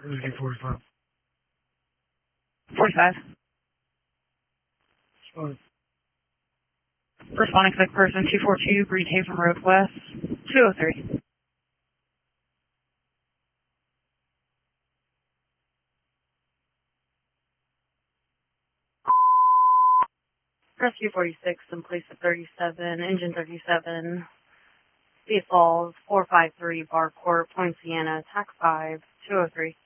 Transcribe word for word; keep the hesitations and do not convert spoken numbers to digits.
Rescue forty-five. forty-five. Respond. Responding sick person two four two, Breed Haven Road West, two oh three. Rescue forty-six, in place of thirty-seven, engine thirty-seven, Sea Falls, four five three, Bar Court, Point Sienna, Tac five, two oh three.